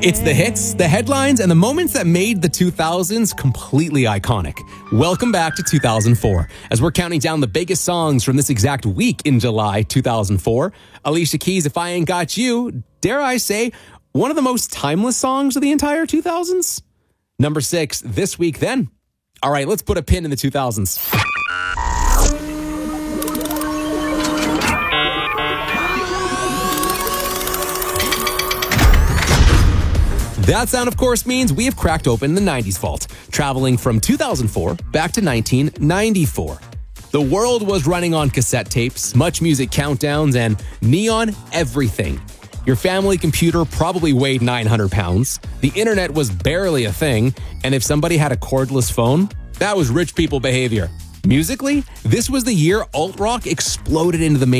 It's the hits, the headlines, and the moments that made the 2000s completely iconic. Welcome back to 2004. As we're counting down the biggest songs from this exact week in July 2004, Alicia Keys' If I Ain't Got You, dare I say, one of the most timeless songs of the entire 2000s? Number 6, this week then. All right, let's put a pin in the 2000s. That sound, of course, means we have cracked open the 90s vault, traveling from 2004 back to 1994. The world was running on cassette tapes, Much Music countdowns, and neon everything. Your family computer probably weighed 900 pounds, the internet was barely a thing, and if somebody had a cordless phone, that was rich people behavior. Musically, this was the year alt-rock exploded into the